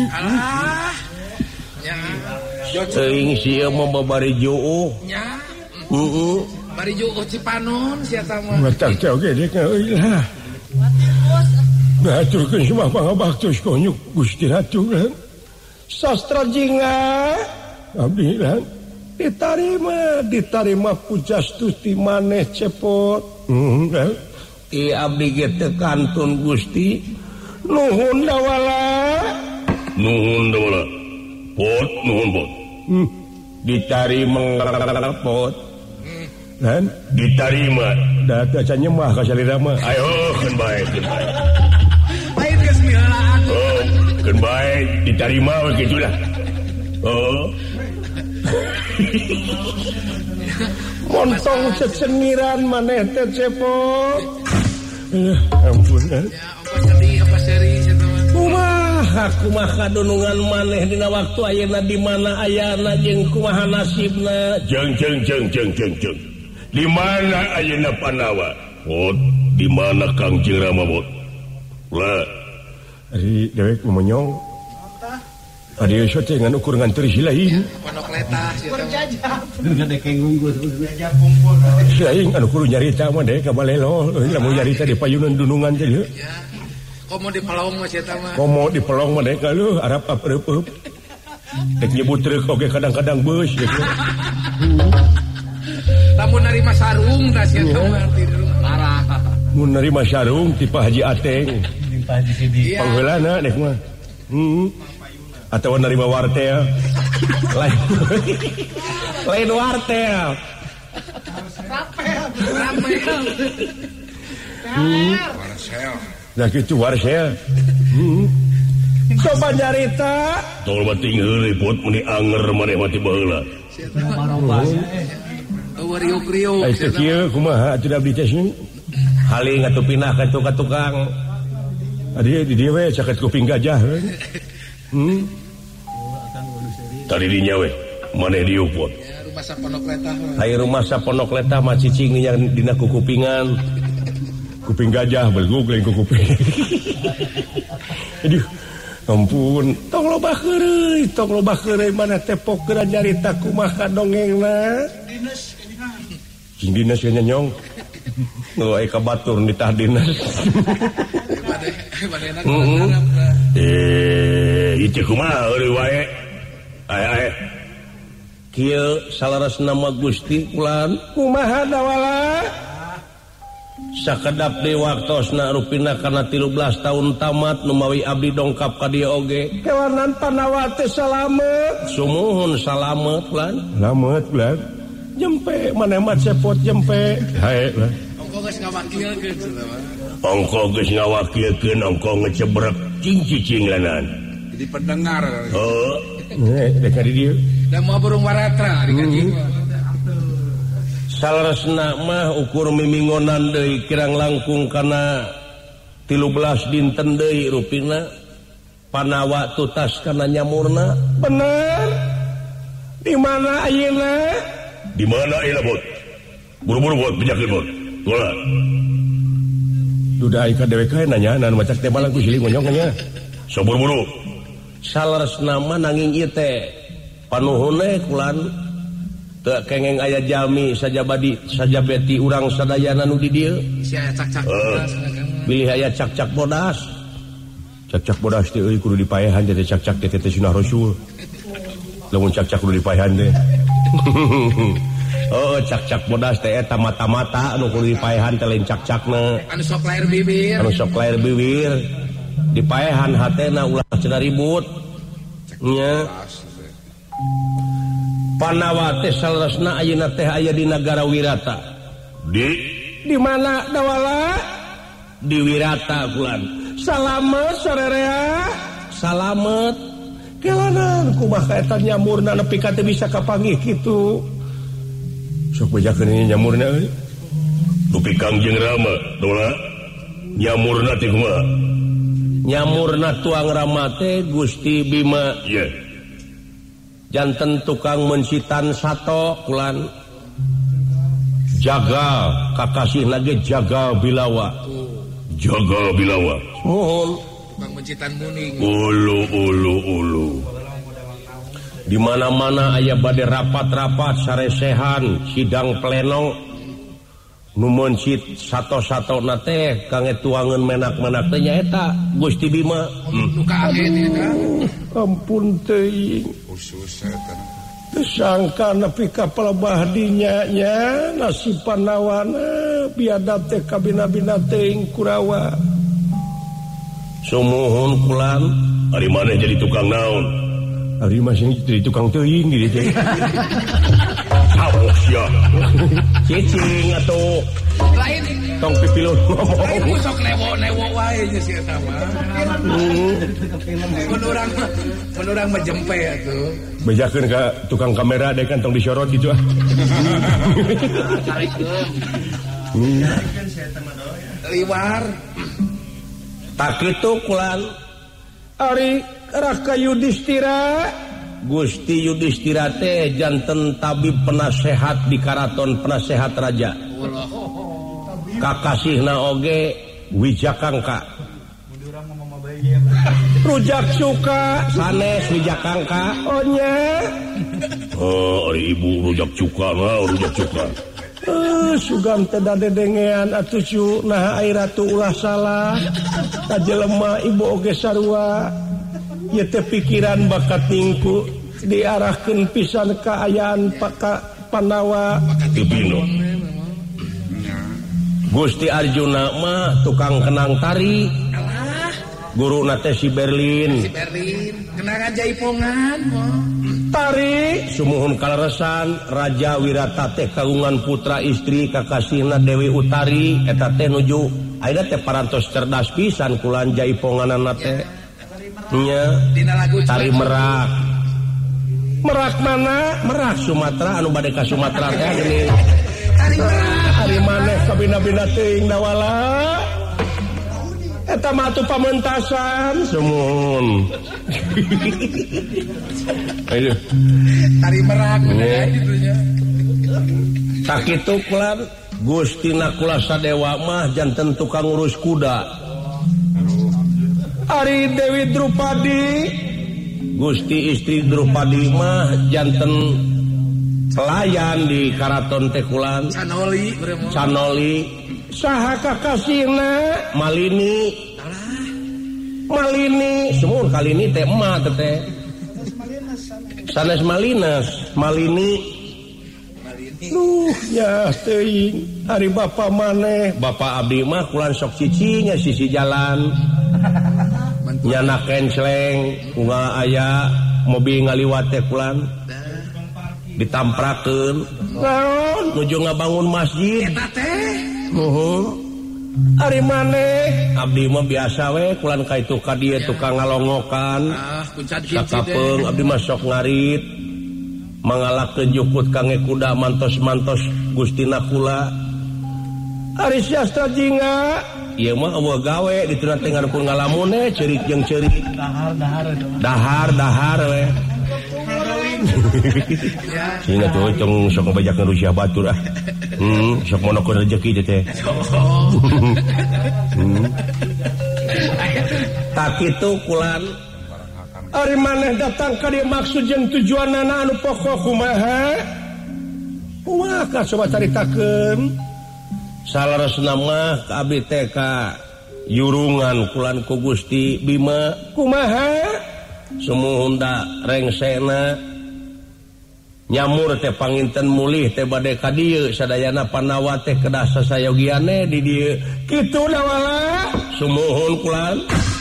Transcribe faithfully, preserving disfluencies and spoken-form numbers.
Alah. Ya. Teuing sieu mah babari juu. Nya. Heeh. Bari juu Cipanon sia tah mah. Matak teh oge dek euy lah. Baturkeun semua pangabaktos konyuk Gusti Ratu kan. Sastra jingga abdi kan ditarima ditarima pujastuti maneh cepot. Heeh kan. I abdi ge teu kantun Gusti. Nuhun dawala. Nuhun dawala. Pot nuhun pot. Hmm. Ditarima pot. Dan Ditarima. da acan nyemah ka salira mah. Ayo keun bae keun bae. Lain geus mieulaan. Oh, keun bae ditarima we kitu lah. Oh. Montong ceceniran maneh teh cepot. Ya ampun kan. Ya, ongkos sedih apa seri sia tah mah. Kumaha kumaha dunungan maneh dina waktu ayeuna di mana ayana jeung kumaha nasibna. Jeng jeng jeng jeng jeng jeng. Di mana ayeuna Panawa? Pot, di mana Kang Jeng Rama Pot? Lah, Ari dewek monyong. Ari ieu teh ngan ukur ngan teu silain. Pondok Letah sia tah. Silain anu kudu nyarita mah dek ka balelo. Lamun nyarita di payunan dunungan teh. Ya. Komo di Pelong mah sia tah mah. Komo di pelong mah dek lu arap apreup. Dek nyebut truk oge kadang-kadang beus gitu. Lamun narima sarung tah sia tah mah di rumah. Parah. Mun nerima sarung ti Pak Haji Ateng. Pak Haji Sidi. Iya. Pangheulana dek mah. Heeh. Atawa nerima wartel. Lain. Lain wartel. Ramai. Wartel. Nah kitu wartel. Heeh. Coba nyarita. tol bating heuleuy Pot meni anger maneh mati baheula. Sia tah mah. Eueuh riuk-riuk. Ais teh kieu kumaha atuh abdi teh sing. Haling atuh pinah ka tu ka tukang. Adi di dieu we caket kuping gajah. Hmm. Tadi dinya we, maneh dieu Pot. Ya, rumah sa Pondok Letah mah. Hai rumah sa Pondok Letah mah cicing nya dina kukupingan. Kuping gajah belgug lain ku kuping. Aduh. Ampun, tong loba keureuy, tong loba keureuy mana teh pokeun nyarita kumaha dongengna. Cing dinas nya nyong. Nu aya ka batur ditah dinas. Bade badena Heeh. Eh, itu kumaha heureuy wae? Aya aya. Kieu salaresna mah Gusti kulan Kumaha dawala? sakedap deui waktosna rupina kana tilu belas tahun tamat nu mawi abdi dongkap ka dieu oge. Kewanan Panawa teh salamet. Sumuhun salamet kulan. Lamet bulan. Jempe maneh mah cepot jempe. Hae lah. Ongko geus ngawakilkeun sia tah mah. Ongko geus ngawakilkeun ongko ngecebrek cing-cicing lanan. Jadi pendengar. Oh, Eh, dek di dieu. Da mau burung waratra di kajing mah. Salaresna mah ukur mimingonan deui kirang langkung kana tilu belas dinten deui rupina Panawa tutas kana nyamurna. Bener. Di mana ayeuna? di mana ayeuna Pot? Buru-buru Pot, penyakeun Pot. Gola. Duda aya ka dewek kae nanya nan macak teh balang ku siling monyong nya. So buru-buru. Salaresna mah nanging ieu teh panuhun we kulan teu kengeng aya jami sajabadi sajabeti urang sadayana nu di dieu. Sia cak-cak bodas kamu. Bilih aya cak-cak bodas. Cak-cak bodas teh euy kudu dipaehan teh cak-cak teh teh sunah rasul. Lamun cak-cak kudu dipaehan teh. Oh, cak-cak bodas teh eta mata-mata anu kudu dipaehan teh lain cak-cakna. Anu sok lair bibir. Anu sok lair bibir. Dipaehan hatena ulah cenah ribut. Nya. Panawa teh salaresna ayeuna teh aya di nagara Wirata. Di Di mana dawala? Di Wirata kulan. Salamet sarerea. Salamet. Kelanan kumaha eta nyamurna nepi ka teu bisa kapanggih kitu. Sok bejakeun ieu nyamurna euy. Dupi Kangjeng Rama, dola. Nyamurna teh kumaha? Nyamurna tuang Rama teh Gusti Bima. Iya. Janten tukang mencitan sato kulan. Jaga kakasih lagi jaga bilawa. Jaga bilawa. Mohon. Tukang Pamucitan Muning. Ulu ulu ulu. Di mana-mana aya bade rapat-rapat saresehan sidang pleno nu mencit sato-satona teh kangge tuangan menak-menak teh nyaeta Gusti Bima. Nu kaget eta. Ampun teuing. Khusus eta. Sangka nepi ka pelebah dinya nya nasib Pandawana biadab teh kabina-bina teuing Kurawa. Sumuhun kulan Ari maneh jadi tukang naon? Ari masih jadi tukang teuing di dieu. Sabok sia. cicing atuh Lain tong pipilun ngomong. lain sok newo-newo wae nya si eta mah. Mun urang mah mun urang mah jempe atuh. Bejakeun ka tukang kamera deh kan tong disorot gitu ah. Liwar. Tak kitu kulan Ari Raka Yudhistira Gusti Yudhistira teh janten tabib penasehat di karaton penasehat raja. Kakasihna oge Wijakangka. Rujak suka Sanes Wijakangka. onya Oh, ari ibu rujak cuka nah, rujak cuka. eh sugan teh dadedengean atuh cu nah ai ratu ulah salah kajelema ibu oge sarua ieu teh pikiran bakat tingku diarahkeun pisan ka ayaan ka Pandawa. Teu pino. Gusti Arjuna mah tukang kenang tari. Guru nate si Berlin. Si Berlin kenangan jaipongan moh. Tari Sumuhun kaleresan Raja Wirata teh kagungan putra istri kakasihna Dewi Utari eta teh nuju ayeuna teh parantos cerdas pisan kulan jaiponganna teh nya Dina lagu tari merak merak mana merak Sumatera anu bade ka Sumatera teh gini tari merak. ari maneh kabina-bina teuing dawala eta mah atuh pamentasan sumuhun ayo Tari merak bener gitu nya. tak kitu kulan Gustina kula Sadewa mah janten tukang ngurus kuda. Ari Dewi Drupadi Gusti istri Drupadi mah janten pelayan di karaton teh kulan. Canoli beremo. Canoli saha kakasihna Malini Malini semua kali ini teh emak teh sanes Malinas Malini Duh ya teuing ari bapa maneh Bapak abdi mah kulan sok cicinya sisi jalan nyana kenceleng unggah aya mobil ngaliwat teh kulan ditamprakeun naon nuju ngabangun masjid. Eta teh Nuhun ari maneh abdi mah biasa we kulan ka itu ka dieu tukang ngalongokan ah kuncan kincit sakapeung abdi mah sok ngarit mangalakeun jukut kange kuda mantos-mantos Gustina kula. ari siastra jinga Ieu mah eueuh gawe dituna teh ngarepun ngalamun eh ceurik jeung ceurik dahar dahar we sehingga tuh cong sok ngabajakeun Rusia batur ah hmm sok monokeun rezeki teh teh hmm. Tak kitu kulan ari maneh datang ka dieu maksud jeung tujuanna anu pokok kumaha kumaha ka coba caritakeun salaresna mah ka abdi teh ka yurungan kulan ku Gusti Bima kumaha sumuhun da rengsena nyamur teh panginten mulih teh bade ka dieu sadayana Pandawa teh kedah sasayogiane di dieu kitu dawala sumuhun kulan